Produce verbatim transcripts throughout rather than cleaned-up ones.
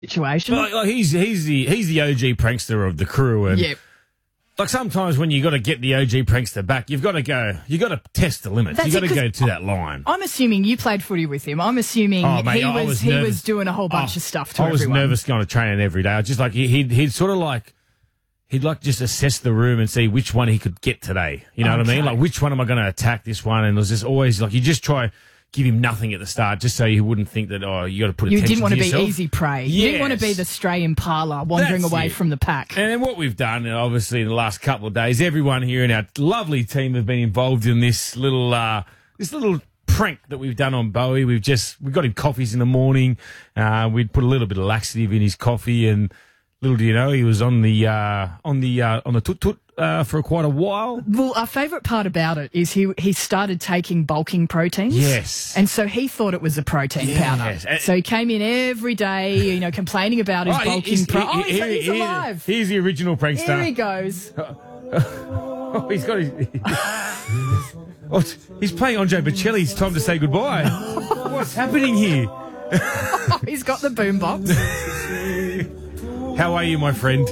situation. Like, like he's he's the he's the O G prankster of the crew, and Yep. like sometimes when you got to get the O G prankster back, you've got to go, you got to test the limits. That's You got it, to 'cause go to that line. I'm assuming you played footy with him. I'm assuming Oh, mate, he I was, was he nervous. was doing a whole bunch Oh, of stuff to I was everyone. nervous going to training every day. I was just like he- he'd he'd sort of like he'd like just assess the room and see which one he could get today. You know what I mean? Okay. Like which one am I going to attack this one? And it was just always like you just try. Give him nothing at the start, just so he wouldn't think that, oh, you got to put You attention didn't want to be yourself. easy prey. You didn't want to be Yes. the stray impala wandering That's away it. from the pack. And then what we've done, and obviously in the last couple of days, everyone here in our lovely team have been involved in this little, uh, this little prank that we've done on Bowie. We've just we got him coffees in the morning. Uh, we'd put a little bit of laxative in his coffee, and little do you know, he was on the uh, on the uh, on the tut tut uh, for quite a while. Well, our favourite part about it is he he started taking bulking proteins. Yes. And so he thought it was a protein Yes. powder. And- So he came in every day, you know, complaining about his he- bulking he's- pro- he- Oh, he's, he- he's he- alive. He's the original prankster. Here he goes. Oh, he's got his. Oh, he's playing Andre Bocelli. It's time to say goodbye. What's happening here? He's got the boombox. How are you, my friend?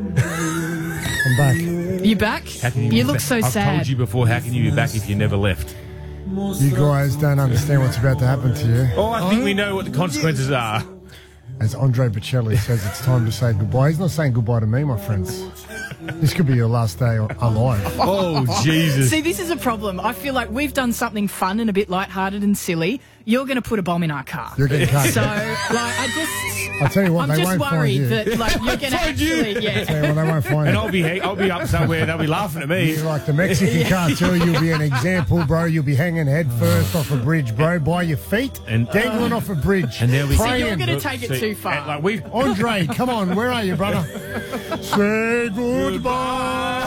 I'm back. You back? How can You be look back? so I've sad. told you before, how can you be back if you never left? You guys don't understand what's about to happen to you. Oh, I think we know what the consequences are. As Andre Bocelli says, it's time to say goodbye. He's not saying goodbye to me, my friends. This could be your last day alive. Oh, Jesus. See, this is a problem. I feel like we've done something fun and a bit lighthearted and silly. You're going to put a bomb in our car. You're getting cut. So, like, I just... I'll tell you what, I'm they just won't find worried you. that, like, you're going to Find you. actually... Yeah. Tell you what, they won't find And you. I'll be I'll be up somewhere. They'll be laughing at me. You're like the Mexican cartel. You'll be an example, bro. You'll be hanging head first off a bridge, bro, by your feet, And- dangling off a bridge. And there'll be- So praying. you're going to take it See, too far. and, Like we. Andre, come on, where are you, brother? Say goodbye.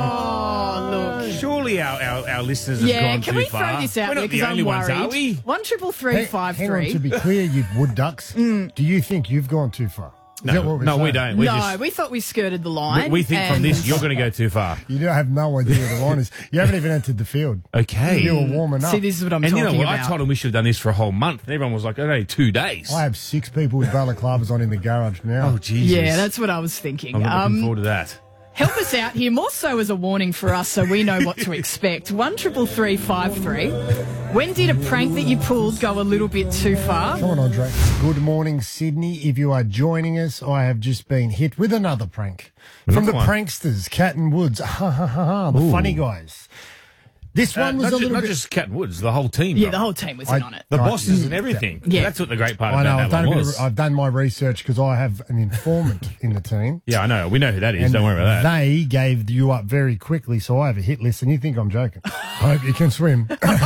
Oh, look. Surely our, our, our listeners have Yeah, gone can too we far. throw this out We're there not the because only I'm ones, worried? are we? One triple three Hey, five hang on, three. to be clear, you wood ducks, do you think you've gone too far? Is that No, what we're no, we saying? don't. We No, just, we thought we skirted the we, line. we think from and- this you're going to go too far. You don't have no idea where the line is. You haven't even entered the field. Okay. You were warming up. See, this is what I'm And you talking know what? about. I told them we should have done this for a whole month. And everyone was like, only two days. I have six people with balaclavas on in the garage now. Oh, Jesus. Yeah, that's what I was thinking. I'm not looking Um, forward to that. help us out here, more so as a warning for us so we know what to expect. One triple three five three. When did a prank that you pulled go a little bit too far? Come on, Andre. Good morning, Sydney. If you are joining us, I have just been hit with another prank. From the Another one? pranksters, Cat and Woods. Ha ha ha ha. The Ooh. funny guys. This Uh, one was not a ju- little not bit... just Cat Woods, the whole team. Yeah, bro. the whole team was in I- on it. The Right. bosses and everything. Yeah. That's what the great part I know, about I've that done, a one bit was. of, I've done my research because I have an informant in the team. Yeah, I know. We know who that is. And Don't worry about that. They gave you up very quickly, so I have a hit list, and you think I'm joking. I hope you can swim.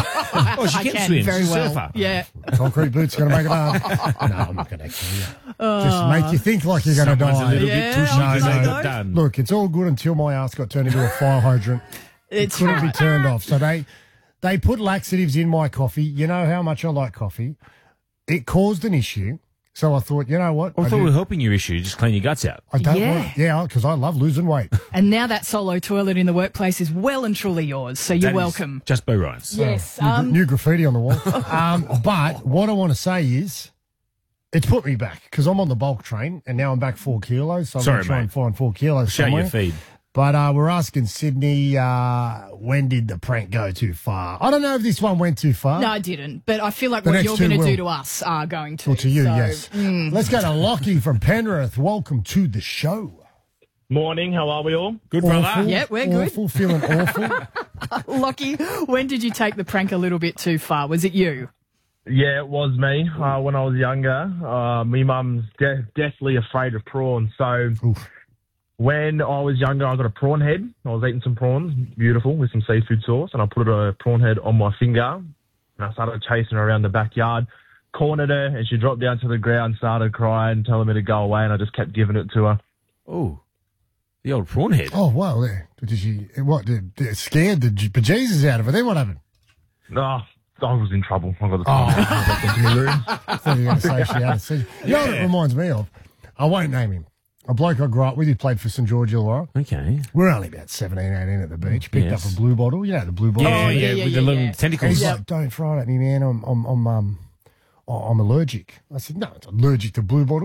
Oh, she I can can swim. very She's a well. surfer. Yeah. Concrete boots going to make it hard. No, I'm not going to kill you. Just make you think like you're going to Someone's die. a little Yeah, bit pushy I because they know. got done. Look, it's all good until my ass got turned into a fire hydrant. It's Couldn't be right. turned off. So they they put laxatives in my coffee. You know how much I like coffee. It caused an issue. So I thought, you know what? I I, thought we do- were helping your issue. Just clean your guts out. I don't Yeah. want yeah, because I love losing weight. And now that solo toilet in the workplace is well and truly yours, so you're That is welcome. Just Bo Ryan's. Yes. New, Um, new graffiti on the wall. um, but what I want to say is, it's put me back because I'm on the bulk train and now I'm back four kilos. So I'm Sorry, going to try mate. and find four kilos Show somewhere. your feed. But uh, we're asking Sydney, uh, when did the prank go too far? I don't know if this one went too far. no, I didn't. But I feel like The what next you're two going to do will. to us are going to. Well, to you, So, yes. Let's go to Lockie from Penrith. Welcome to the show. Morning, how are we all? Good brother. Awful, Yeah, we're good. Awful, feeling awful. Lockie, when did you take the prank a little bit too far? Was it you? Yeah, it was me. Uh, when I was younger, uh, my mum's de- deathly afraid of prawns. So Oof. when I was younger, I got a prawn head. I was eating some prawns, beautiful, with some seafood sauce, and I put a prawn head on my finger, and I started chasing her around the backyard, cornered her, and she dropped down to the ground, started crying, telling me to go away, and I just kept giving it to her. Oh, the old prawn head. Oh, well, yeah. Did she, what, did, did it scared the j- bejesus out of her? Then what happened? Oh, I was in trouble. I got the Oh. into my room. I thought you were going to say she had a seizure. You know what it reminds me of? I won't name him. A bloke I grew up with who played for St George Illawarra. Okay. We're only about seventeen, eighteen at the beach. Picked Yes. up a blue bottle. You know the blue bottle. Yeah, Oh, yeah, yeah, yeah, with yeah, the little yeah. And tentacles. he's Yep. like, don't throw it at me, man. I'm, I'm, I'm, um, I'm allergic. I said, no, it's allergic to blue bottles.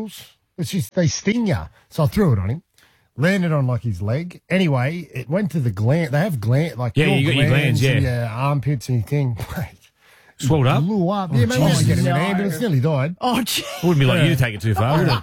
It's just they sting you. So I threw it on him. Landed on like his leg. Anyway, it went to the gland. They have gland like Yeah, your you got your glands, and yeah. your armpits and your thing. Swelled up. Blew up. Yeah, maybe I get him in no. an ambulance. Nearly died. Oh, gee. Wouldn't be like you to take it too far, would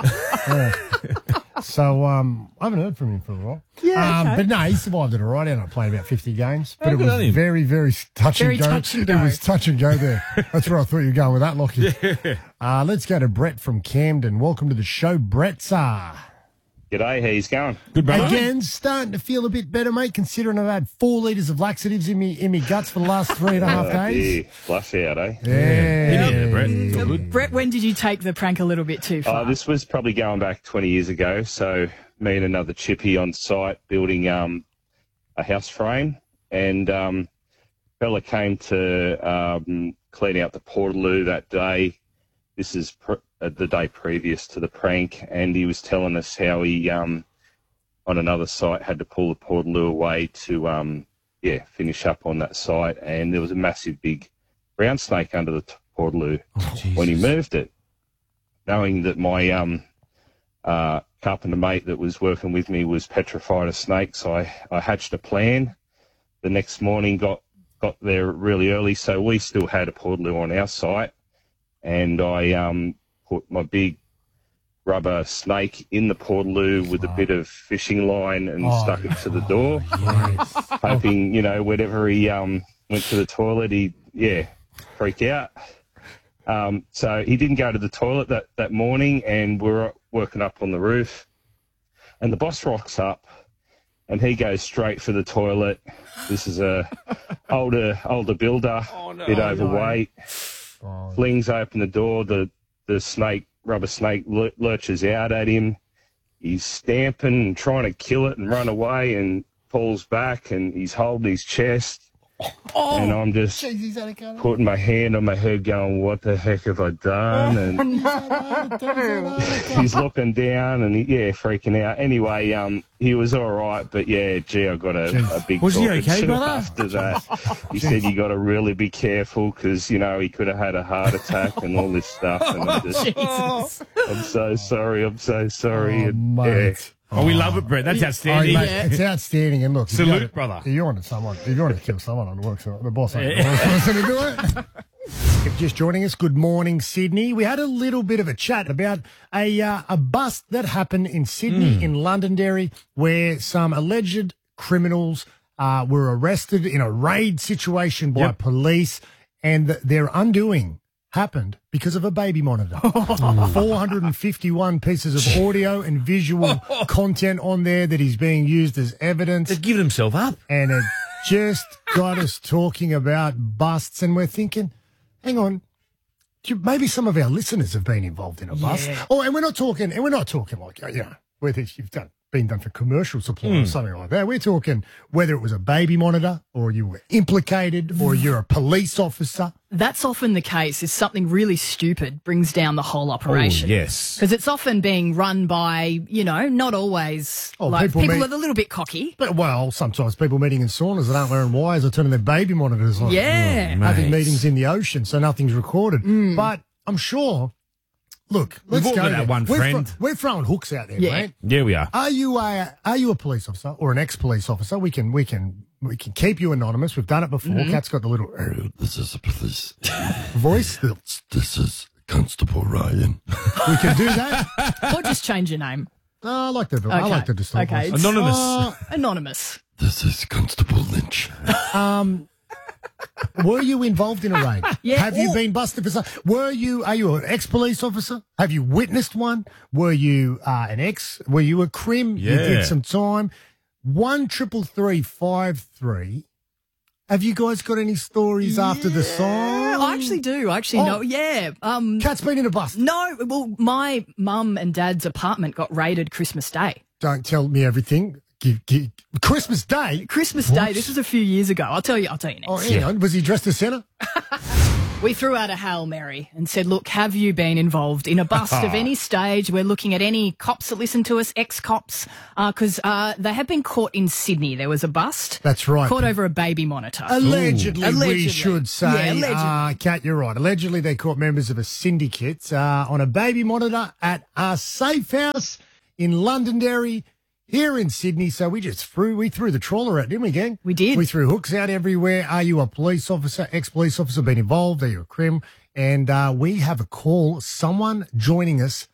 it? So um, I haven't heard from him for a while. Yeah, um, okay. But no, he survived it all right. He ended up playing about fifty games. But Oh, it good on was him. very, very touch Very and go. touch and It go. was touch and go there. That's where I thought you were going with that, Lockie. Uh, let's go to Brett from Camden. Welcome to the show, Brett. Sir. G'day, how you going? Good brother. Again, starting to feel a bit better, mate, considering I've had four litres of laxatives in me in me guts for the last three and a half Oh, days. dear. Flush out, eh? Yeah. Yeah, Brett. It's all good. Brett, when did you take the prank a little bit too far? Oh, this was probably going back twenty years ago. So me and another chippy on site building um, a house frame, and um, fella came to um, clean out the portaloo that day. This is pr- uh, the day previous to the prank, and he was telling us how he, um, on another site, had to pull the portaloo away to, um, yeah, finish up on that site, and there was a massive big brown snake under the t- portaloo when he moved it. Knowing that my um, uh, carpenter mate that was working with me was petrified of snakes, I, I hatched a plan. The next morning, got got there really early, so we still had a portaloo on our site. And I um, put my big rubber snake in the portaloo with a bit of fishing line and Oh, stuck it to the door, Yes. hoping, you know, whenever he um, went to the toilet, he'd, yeah, freak out. Um, so he didn't go to the toilet that, that morning, and we're working up on the roof. And the boss rocks up, and he goes straight for the toilet. This is a older older builder, bit overweight. Oh, Flings open the door. The the snake, rubber snake, lur- lurches out at him. He's stamping and trying to kill it and run away, and pulls back, and he's holding his chest. oh, And I'm just jeez, he's had a go. putting my hand on my head, going, "What the heck have I done?" And he's looking down, and he, yeah, freaking out. Anyway, um, he was all right, but yeah, gee, I got a, a big. Was he talking okay, to brother? After that, he said you got to really be careful because you know he could have had a heart attack and all this stuff. And I'm just, Jesus. I'm so sorry, I'm so sorry. Oh, and, mate. Oh, we love it, Brett. That's Oh, outstanding. mate, Yeah. it's outstanding. And look, if Salute, you gotta- brother. If you want to someone, if you want to kill someone on work, so the boss ain't Yeah. the first person to do it. If you're just joining us, good morning, Sydney. We had a little bit of a chat about a uh, a bust that happened in Sydney, in Londonderry, where some alleged criminals uh, were arrested in a raid situation by Yep. police, and th- their undoing happened because of a baby monitor. four hundred fifty-one pieces of audio and visual content on there that is being used as evidence. They've given himself up. And it just got us talking about busts, and we're thinking, hang on, do you- maybe some of our listeners have been involved in a bust. Yeah. Oh, and we're not talking, and we're not talking like, you know, whether you've done been done for commercial supply or something like that. We're talking whether it was a baby monitor or you were implicated or you're a police officer. That's often the case. If something really stupid brings down the whole operation. Oh, yes. Because it's often being run by, you know, not always, Oh, like people people, meet- are a little bit cocky. But, well, sometimes people meeting in saunas that aren't wearing wires are turning their baby monitors on. Yeah. Having Mate. meetings in the ocean, so nothing's recorded. But I'm sure, look, let's all go got that there. one we're friend. thro- we're throwing hooks out there, Yeah. mate. Yeah, we are. Are you a are you a police officer or an ex-police officer? We can we can we can keep you anonymous. We've done it before. Kat's got the little uh, This is a police. voice. This is Constable Ryan. We can do that. Or just change your name. Oh, I like the I Okay. like the distinct Okay. voice. Anonymous. Uh, Anonymous. This is Constable Lynch. Um, were you involved in a raid? Yeah. Have you Oh. been busted for something? Were you? Are you an ex-police officer? Have you witnessed one? Were you uh, an ex? Were you a crim? You Yeah. did some time. One triple three five three. Have you guys got any stories after the song? I actually do. I actually Oh. know. Yeah. Um, Cat's been in a bust. no, well, my mum and dad's apartment got raided Christmas Day. Don't tell me everything. Give, give, Christmas Day. Christmas Day. This was a few years ago. I'll tell you. I'll tell you next. Oh, hang on. Was he dressed as Santa? We threw out a Hail Mary and said, look, have you been involved in a bust of any stage? We're looking at any cops that listen to us, ex-cops, because uh, uh, they have been caught in Sydney. There was a bust. That's right. Caught over a baby monitor. Allegedly, Allegedly. we should say. Yeah, allegedly. Uh, Kat, you're right. Allegedly, they caught members of a syndicate uh, on a baby monitor at a safe house in Londonderry here in Sydney. So we just threw, we threw the trawler out, didn't we, gang? We did. We threw hooks out everywhere. Are you a police officer, ex-police officer, been involved? Are you a crim? And uh, we have a call, someone joining us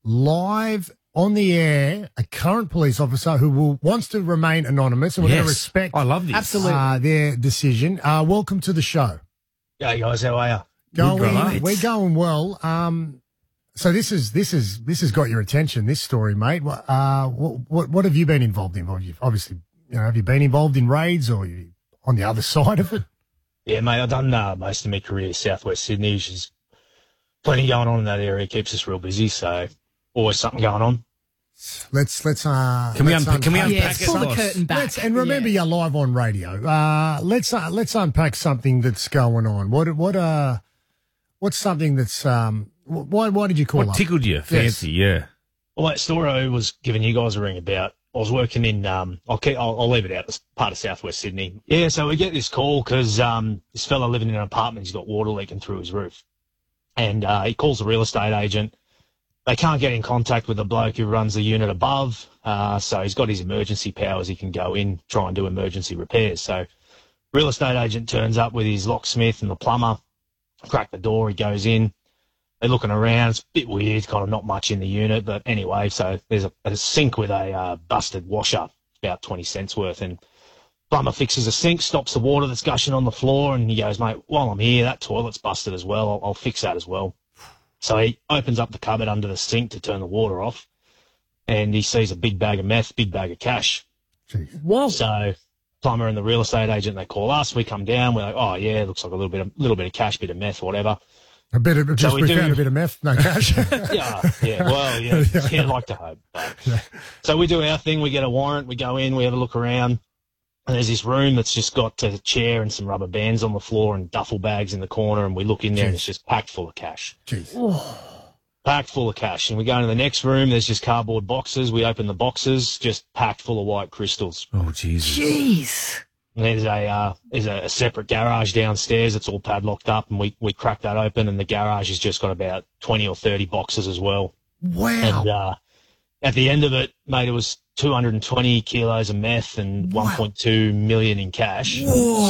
live on the air, a current police officer who will, wants to remain anonymous, and we're Yes. going to respect I love this. Absolutely. uh, their decision. Uh, welcome to the show. Yeah, guys, how are you? Going, brother. we're going well. Um, so this is this is this has got your attention. This story, mate. What uh, what what, what have you been involved in? Well, you've obviously, you know, have you been involved in raids, or you on the other side of it? Yeah, mate, I've done uh, most of my career southwest Sydney, which is plenty going on in that area. Keeps us real busy, so always something going on. Let's let's uh. Can we let's unpack- can we unpack- yeah, unpack it, pull the boss? curtain back. Let's, and remember, Yeah. you're live on radio. Uh, let's uh, let's unpack something that's going on. What what uh, what's something that's um, wh- why why did you call What up? tickled you? Fancy, yeah. Well, that story I was giving you guys a ring about, I was working in, um, I'll, keep, I'll, I'll leave it out, it's part of southwest Sydney. Yeah, so we get this call because um, this fella living in an apartment, he's got water leaking through his roof. And uh, he calls the real estate agent. They can't get in contact with the bloke who runs the unit above, uh, so he's got his emergency powers. He can go in, try and do emergency repairs. So real estate agent turns up with his locksmith and the plumber, crack the door, he goes in. They're looking around. It's a bit weird, kind of not much in the unit. But anyway, so there's a, a sink with a uh, busted washer, about twenty cents worth. And plumber fixes a sink, stops the water that's gushing on the floor. And he goes, mate, while I'm here, that toilet's busted as well. I'll, I'll fix that as well. So he opens up the cupboard under the sink to turn the water off. And he sees a big bag of meth, big bag of cash. Jeez. Whoa. So plumber and the real estate agent, they call us. We come down. We're like, oh, yeah, looks like a little bit of, little bit of cash, bit of meth, whatever. A bit of just we we do- found a bit of meth, no cash. Yeah, yeah. Well, yeah, you'd like to hope. But. So we do our thing. We get a warrant. We go in. We have a look around. And there's this room that's just got a chair and some rubber bands on the floor and duffel bags in the corner. And we look in there and it's just packed full of cash. Jeez. Packed full of cash. And we go into the next room. There's just cardboard boxes. We open the boxes, just packed full of white crystals. Oh, Jesus. Jeez. And there's a uh, there's a, a separate garage downstairs. It's all padlocked up, and we we crack that open, and the garage has just got about twenty or thirty boxes as well. Wow. And uh, at the end of it, mate, it was two hundred twenty kilos of meth and one point two million in cash.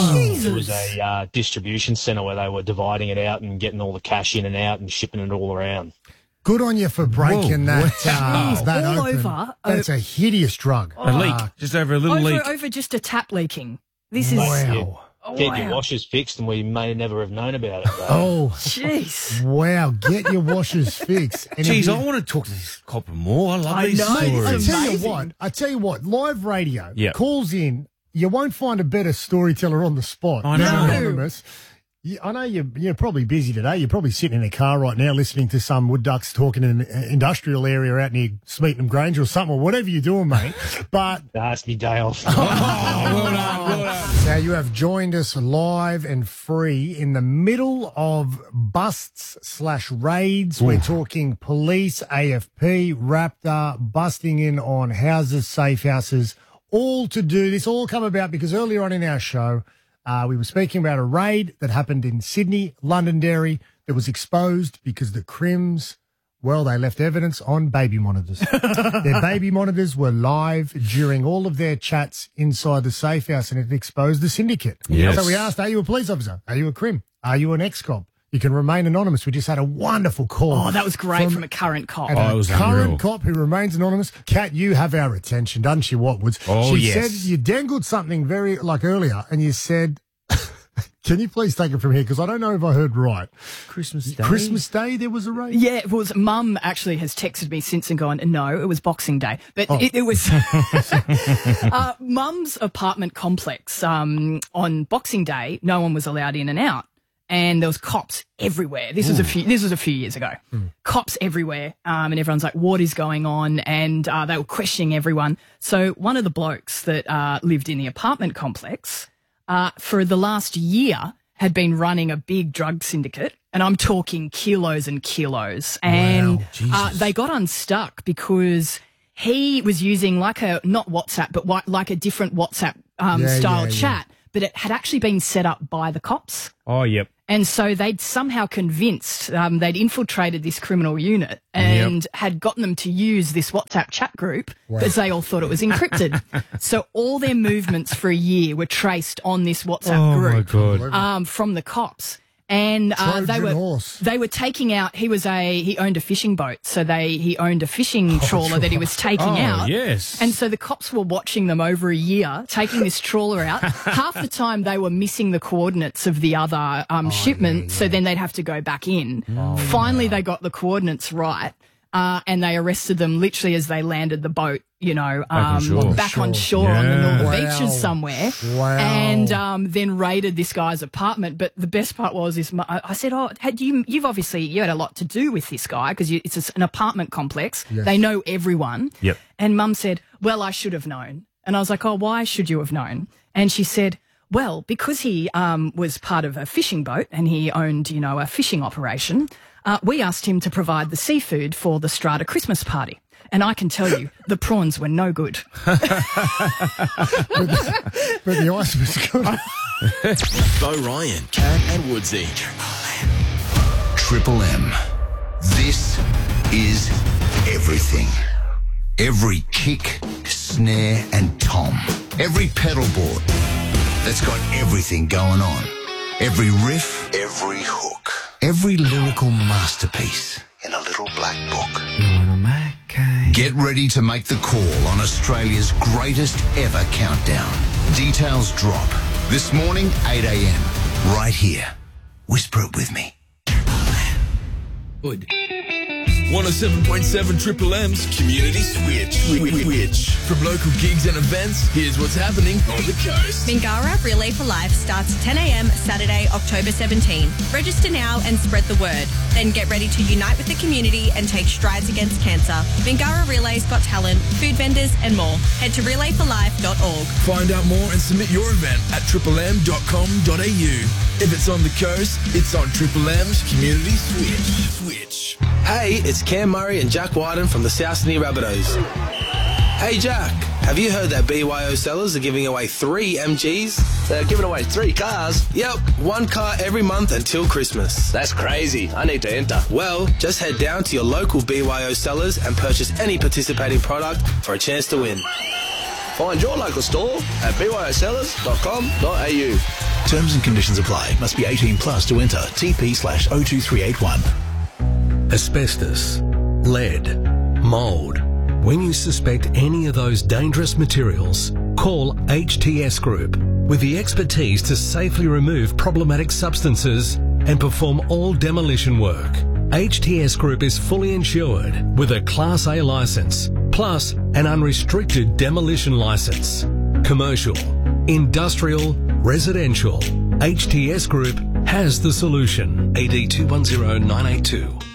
It was a uh, distribution centre where they were dividing it out and getting all the cash in and out and shipping it all around. Good on you for breaking Whoa. that. Uh, Jeez, that all open. over. That's a hideous drug. A leak. Uh, Just over a little Over, leak. over just a tap leaking. This is. wow. Oh, Get wow. your washers fixed, and we may never have known about it. Though. Oh, Jeez. wow. Get your washers fixed. And if Jeez, you- I want to talk to this copper more. I love I these know, Mate, I stories. tell you amazing. what, I tell you what, live radio Yeah. calls in. You won't find a better storyteller on the spot. I know. than No. Anonymous. You, I know you're, you're probably busy today. You're probably sitting in a car right now listening to some wood ducks talking in an industrial area out near Smeaton Grange or something, or whatever you're doing, mate. But That's me day off. Oh, well done, well done. now you have joined us live and free in the middle of busts slash raids. We're talking police, A F P, Raptor, busting in on houses, safe houses, all to do this, all come about because earlier on in our show, uh, we were speaking about a raid that happened in Sydney, Londonderry, that was exposed because the Crims, well, they left evidence on baby monitors. Their baby monitors were live during all of their chats inside the safe house, and it exposed the syndicate. Yes. So we asked, are you a police officer? Are you a Crim? Are you an ex-cop? You can remain anonymous. We just had a wonderful call. Oh, that was great from, a current cop. And Oh, a it was current unreal. cop who remains anonymous. Kat, you have our attention, doesn't she, Watwoods? Oh, she yes. said you dangled something very, like earlier, and you said, can you please take it from here? Because I don't know if I heard right. Christmas Day. Christmas Day, there was a raid? Yeah, it was. Mum actually has texted me since and gone, no, it was Boxing Day. But Oh. it, it was uh, Mum's apartment complex. Um, on Boxing Day, no one was allowed in and out. And there was cops everywhere. This was a few. This was a few years ago. Cops everywhere, um, and everyone's like, "What is going on?" And uh, they were questioning everyone. So one of the blokes that uh, lived in the apartment complex uh, for the last year had been running a big drug syndicate, and I'm talking kilos and kilos. And Wow, Jesus. uh, they got unstuck because he was using like a, not WhatsApp, but wa- like a different WhatsApp um, Yeah, style yeah, yeah. chat, but it had actually been set up by the cops. Oh, yep. And so they'd somehow convinced, um, they'd infiltrated this criminal unit and had gotten them to use this WhatsApp chat group because they all thought it was encrypted. So all their movements for a year were traced on this WhatsApp Oh, my group God. um, from the cops. And uh, they Trojan were horse. they were taking out. He was a he owned a fishing boat, so they he owned a fishing trawler that he was taking Oh, out. yes. And so the cops were watching them over a year, taking this trawler out. Half the time they were missing the coordinates of the other um, shipment, so then they'd have to go back in. Finally, they got the coordinates right, uh, and they arrested them literally as they landed the boat. You know, um, on shore. back on shore on the Yeah. Northern Wow. Beaches somewhere, Wow. and um, then raided this guy's apartment. But the best part was, is my, I said, "Oh, had you? You've obviously you had a lot to do with this guy because it's a, an apartment complex. Yes. They know everyone." Yep. And Mum said, "Well, I should have known." And I was like, "Oh, why should you have known?" And she said, "Well, because he um, was part of a fishing boat and he owned, you know, a fishing operation. Uh, we asked him to provide the seafood for the Strata Christmas party." And I can tell you, the prawns were no good. But the ice was good. Bo Ryan, Karen and Woodsy. Triple M. This is everything. Every kick, snare and tom. Every pedal board that's got everything going on. Every riff, every hook. Every lyrical masterpiece in a little black book. Get ready to make the call on Australia's greatest ever countdown. Details drop this morning, eight a.m. right here. Whisper it with me. Good. one oh seven point seven Triple M's Community Switch. Switch. From local gigs and events, here's what's happening on the coast. Mingara Relay for Life starts ten a.m. Saturday, October seventeenth. Register now and spread the word. Then get ready to unite with the community and take strides against cancer. Mingara Relay's got talent, food vendors and more. Head to relay for life dot org. Find out more and submit your event at triple m dot com dot a u. If it's on the coast, it's on Triple M's Community Switch. Switch. Hey, it's Cam Murray and Jack Wyden from the South Sydney Rabbitohs. Hey Jack, have you heard that B Y O sellers are giving away three M Gs? They're giving away three cars? Yep, one car every month until Christmas. That's crazy. I need to enter. Well, just head down to your local B Y O sellers and purchase any participating product for a chance to win. Find your local store at b y o sellers dot com dot a u. Terms and conditions apply. Must be eighteen plus to enter. T P slash oh two three eight one. Asbestos, lead, mould. When you suspect any of those dangerous materials, call H T S Group with the expertise to safely remove problematic substances and perform all demolition work. H T S Group is fully insured with a Class A licence, plus an unrestricted demolition licence. Commercial, industrial, residential. H T S Group has the solution. A D two one zero nine eight two.